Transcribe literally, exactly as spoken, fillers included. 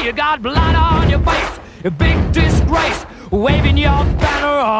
you got blood on your face, a big disgrace, waving your banner